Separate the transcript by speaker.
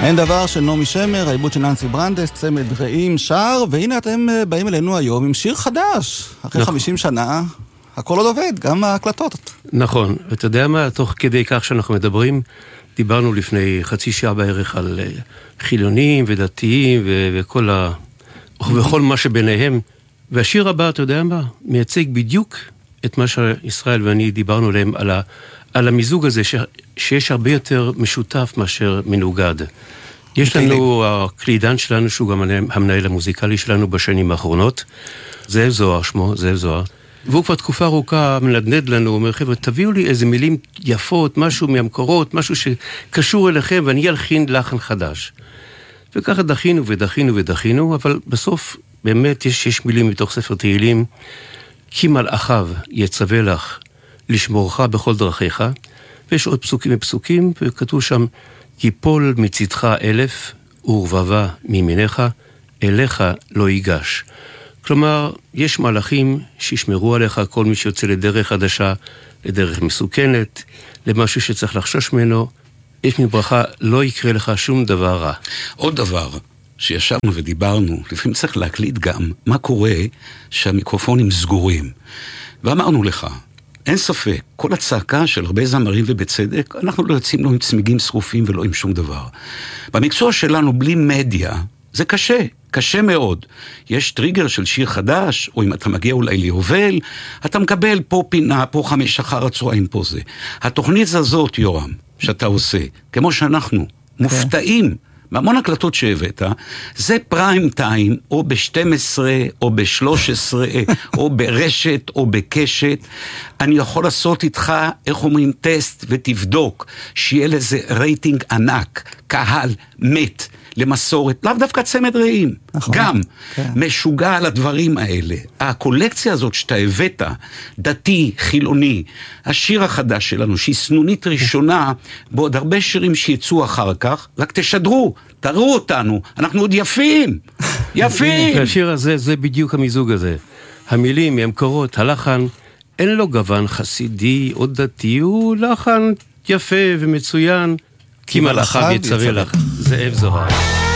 Speaker 1: אין דבר של נעמי שמר, העיבוד של ננסי ברנדס, צמד רעים שר, והנה אתם באים אלינו היום עם שיר חדש. אחרי 50 שנה, הכל עוד עובד, גם ההקלטות.
Speaker 2: נכון, ואתה יודע מה, תוך כדי כך שאנחנו מדברים, דיברנו לפני חצי שעה בערך על חילונים ודתיים וכל מה שביניהם, והשיר הבא, אתה יודע מה, מייצג בדיוק את מה שישראל ואני דיברנו עליהם, על המיזוג הזה שיש הרבה יותר משותף מאשר מנוגד. יש לנו הקלידן שלנו, שהוא גם המנהל המוזיקלי שלנו בשנים האחרונות, זאב זוהר שמו, זאב זוהר, והוא כבר תקופה ארוכה מנדנד לנו, הוא אומר, חבר'ה, תביאו לי איזה מילים יפות, משהו מהמקורות, משהו שקשור אליכם, ואני אלחין לחן חדש. וככה דחינו ודחינו ודחינו, אבל בסוף באמת יש מילים מתוך ספר תהילים, כי מלאכיו יצווה לך לשמורך בכל דרכיך, ויש עוד פסוקים ופסוקים, וכתוב שם, יפול מצדך 1000 ורבבה מימיניך, אליך לא ייגש. כלומר, יש מלאכים שישמרו עליך כל מי שיוצא לדרך חדשה, לדרך מסוכנת, למשהו שצריך לחשוש ממנו, יש מברכה, לא יקרה לך שום דבר רע.
Speaker 3: עוד דבר שישבנו ודיברנו, לפעמים צריך להקליט גם מה קורה שהמיקרופונים סגורים. ואמרנו לך, אין ספק, כל הצעקה של הרבה זמרים ובצדק, אנחנו לא יוצאים לא עם צמיגים שרופים ולא עם שום דבר. במקצוע שלנו בלי מדיה, זה קשה, קשה מאוד. יש טריגר של שיר חדש, או אם אתה מגיע אולי ליובל, אתה מקבל פה פינה, פה 5 אחר הצהריים, פה זה. התוכנית הזאת, יורם, שאתה עושה, כמו שאנחנו מופתעים, מהמון הקלטות שהבאת, זה פריים טיים, או ב-12, או ב-13, או ברשת, או בקשת. אני יכול לעשות איתך, איך אומרים, טסט ותבדוק, שיהיה לזה רייטינג ענק, קהל מת למסורת, לאו דווקא צמד רעים, נכון, גם כן. משוגע על הדברים האלה. הקולקציה הזאת שאתה הבאת, דתי, חילוני, השיר החדש שלנו, שהיא סנונית ראשונה, בעוד הרבה שירים שיצאו אחר כך, רק תשדרו, תראו אותנו, אנחנו עוד יפים, יפים.
Speaker 2: השיר הזה, זה בדיוק המיזוג הזה. המילים, המקורות, הלחן, אין לו גוון חסידי או דתי, הוא לחן יפה ומצוין, כי מלאכיו יצווה לך. זאב זוהר.